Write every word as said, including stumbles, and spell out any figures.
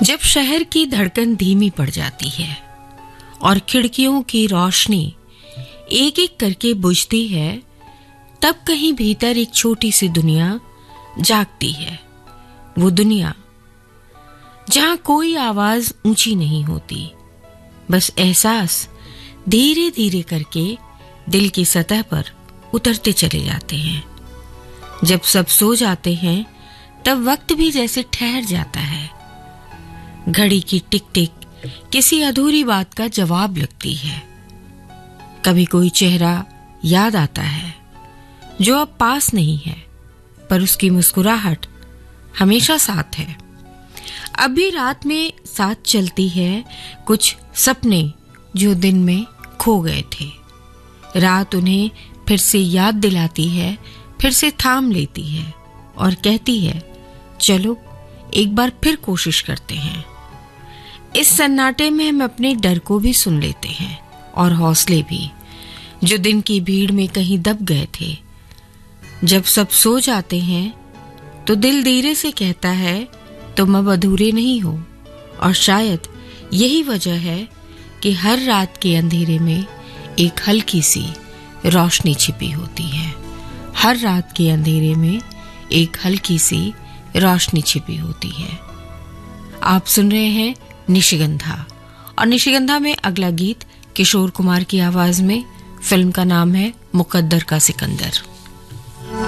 जब शहर की धड़कन धीमी पड़ जाती है और खिड़कियों की रोशनी एक एक करके बुझती है, तब कहीं भीतर एक छोटी सी दुनिया जागती है। वो दुनिया जहां कोई आवाज ऊंची नहीं होती, बस एहसास धीरे धीरे करके दिल की सतह पर उतरते चले जाते हैं। जब सब सो जाते हैं तब वक्त भी जैसे ठहर जाता है। घड़ी की टिक टिक किसी अधूरी बात का जवाब लगती है। कभी कोई चेहरा याद आता है जो अब पास नहीं है, पर उसकी मुस्कुराहट हमेशा साथ है। अभी रात में साथ चलती है कुछ सपने जो दिन में खो गए थे। रात उन्हें फिर से याद दिलाती है, फिर से थाम लेती है और कहती है, चलो एक बार फिर कोशिश करते हैं। इस सन्नाटे में हम अपने डर को भी सुन लेते हैं और हौसले भी, जो दिन की भीड़ में कहीं दब गए थे। जब सब सो जाते हैं तो दिल धीरे से कहता है, तुम अब अधूरे नहीं हो। और शायद यही वजह है कि हर रात के अंधेरे में एक हल्की सी रोशनी छिपी होती है। हर रात के अंधेरे में एक हल्की सी रोशनी छिपी होती है। आप सुन रहे हैं निशिगंधा, और निशिगंधा में अगला गीत किशोर कुमार की आवाज में। फिल्म का नाम है मुकद्दर का सिकंदर।